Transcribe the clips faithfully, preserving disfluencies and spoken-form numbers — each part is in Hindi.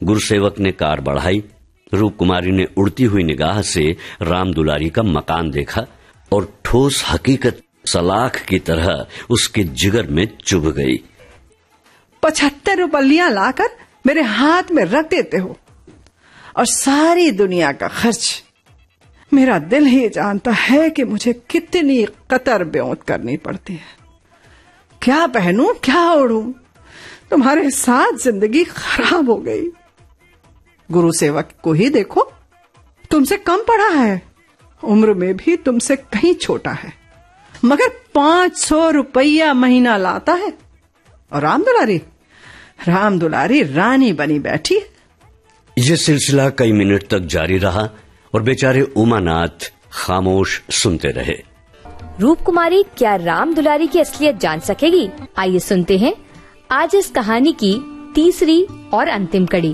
गुरुसेवक ने कार बढ़ाई। रूप कुमारी ने उड़ती हुई निगाह से राम दुलारी का मकान देखा और ठोस हकीकत सलाख की तरह उसके जिगर में चुभ गई। पचहत्तर रुपया लाकर मेरे हाथ में रख देते हो और सारी दुनिया का खर्च। मेरा दिल ही जानता है कि मुझे कितनी कतर ब्योंत करनी पड़ती है। क्या पहनूं, क्या ओढ़ूं, तुम्हारे साथ जिंदगी खराब हो गई। गुरु सेवक को ही देखो, तुमसे कम पढ़ा है, उम्र में भी तुमसे कहीं छोटा है, मगर पांच सौ रुपया महीना लाता है। और राम दुलारी राम दुलारी रानी बनी बैठी। यह सिलसिला कई मिनट तक जारी रहा और बेचारे उमानाथ खामोश सुनते रहे। रूप कुमारी क्या राम दुलारी की असलियत जान सकेगी? आइए सुनते हैं आज इस कहानी की तीसरी और अंतिम कड़ी।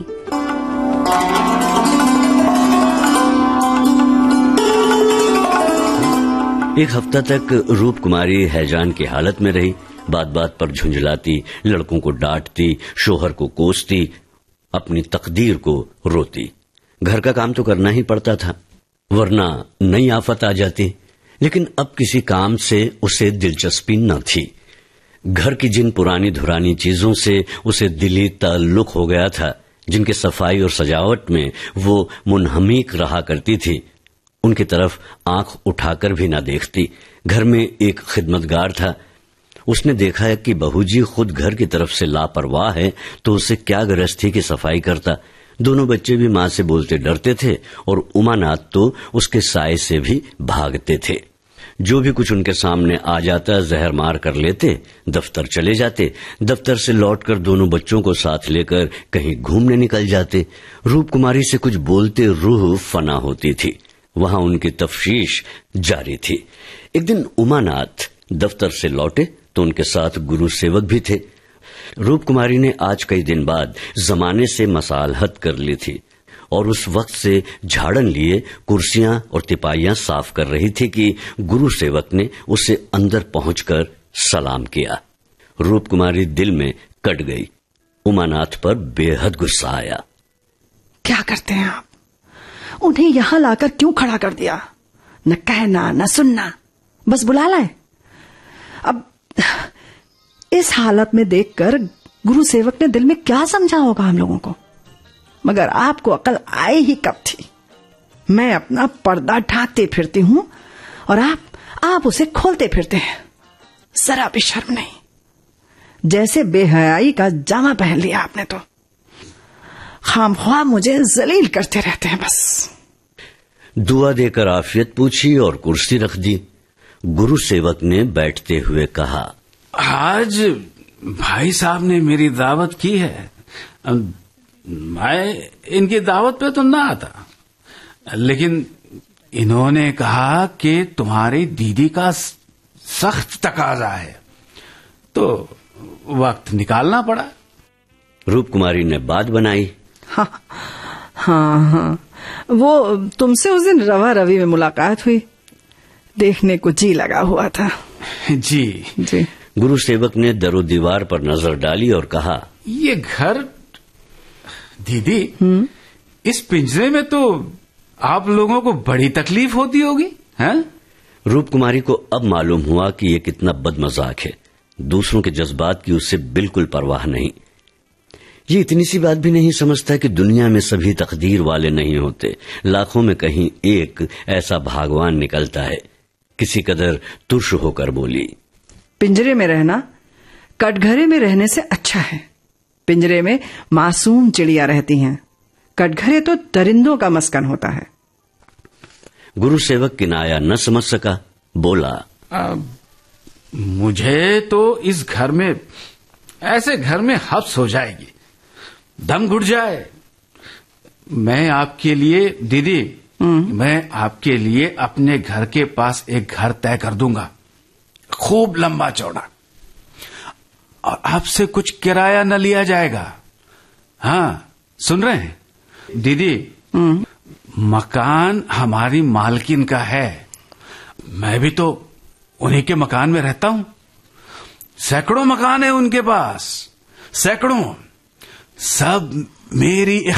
एक हफ्ता तक रूप कुमारी हैजान की हालत में रही। बात बात पर झुंझलाती, लड़कों को डांटती, शोहर को कोसती, अपनी तकदीर को रोती। घर का काम तो करना ही पड़ता था, वरना नई आफत आ जाती। लेकिन अब किसी काम से उसे दिलचस्पी न थी। घर की जिन पुरानी धुरानी चीजों से उसे दिली ताल्लुक हो गया था, जिनके सफाई और सजावट में वो मुनहमीक रहा करती थी, उनकी तरफ आंख उठाकर भी न देखती। घर में एक खिदमतगार था। उसने देखा है कि बहूजी खुद घर की तरफ से लापरवाह है, तो उसे क्या गरज थी कि सफाई करता। दोनों बच्चे भी मां से बोलते डरते थे और उमानाथ तो उसके साय से भी भागते थे। जो भी कुछ उनके सामने आ जाता जहर मार कर लेते, दफ्तर चले जाते। दफ्तर से लौटकर दोनों बच्चों को साथ लेकर कहीं घूमने निकल जाते। रूप कुमारी से कुछ बोलते रूह फना होती थी। वहां उनकी तफ्शीश जारी थी। एक दिन उमानाथ दफ्तर से लौटे तो उनके साथ गुरु सेवक भी थे। रूप कुमारी ने आज कई दिन बाद जमाने से मसालहत कर ली थी और उस वक्त से झाड़न लिए कुर्सियां और तिपाइयां साफ कर रही थी कि गुरु सेवक ने उसे अंदर पहुंचकर सलाम किया। रूप कुमारी दिल में कट गई। उमानाथ पर बेहद गुस्सा आया। क्या करते हैं आप? उन्हें यहां लाकर क्यों खड़ा कर दिया? न कहना न सुनना, बस बुला लाए। अब इस हालत में देखकर गुरु सेवक ने दिल में क्या समझा होगा हम लोगों को। मगर आपको अकल आई ही कब थी? मैं अपना पर्दा ढांकते फिरती हूं और आप आप उसे खोलते फिरते हैं। जरा भी शर्म नहीं। जैसे बेहयाई का जामा पहन लिया आपने तो। खामख्वाह मुझे जलील करते रहते हैं बस। दुआ देकर आफियत पूछी और कुर्सी रख दी। गुरु सेवक ने बैठते हुए कहा, आज भाई साहब ने मेरी दावत की है। मैं इनकी दावत पे तो ना आता, लेकिन इन्होंने कहा कि तुम्हारी दीदी का सख्त तकाजा है, तो वक्त निकालना पड़ा। रूप कुमारी ने बात बनाई। हाँ हाँ हाँ, वो तुमसे उस दिन रवा रवि में मुलाकात हुई, देखने को जी लगा हुआ था। जी जी। गुरु सेवक ने दरो दीवार पर नजर डाली और कहा, ये घर दीदी, इस पिंजरे में तो आप लोगों को बड़ी तकलीफ होती होगी, हैं? रूप कुमारी को अब मालूम हुआ कि ये कितना बदमजाक है। दूसरों के जज्बात की उससे बिल्कुल परवाह नहीं। ये इतनी सी बात भी नहीं समझता कि दुनिया में सभी तकदीर वाले नहीं होते। लाखों में कहीं एक ऐसा भागवान निकलता है। किसी कदर तुर्श होकर बोली, पिंजरे में रहना कटघरे में रहने से अच्छा है। पिंजरे में मासूम चिड़िया रहती हैं, कटघरे तो दरिंदों का मस्कन होता है। गुरु सेवक किनाया न समझ सका, बोला, आ, मुझे तो इस घर में, ऐसे घर में हब्स हो जाएगी, दम घुट जाए। मैं आपके लिए दीदी, मैं आपके लिए अपने घर के पास एक घर तय कर दूंगा, खूब लंबा चौड़ा, और आपसे कुछ किराया न लिया जाएगा। हाँ, सुन रहे हैं दीदी? मकान हमारी मालकिन का है, मैं भी तो उन्हीं के मकान में रहता हूं। सैकड़ों मकान है उनके पास, सैकड़ों, सब मेरी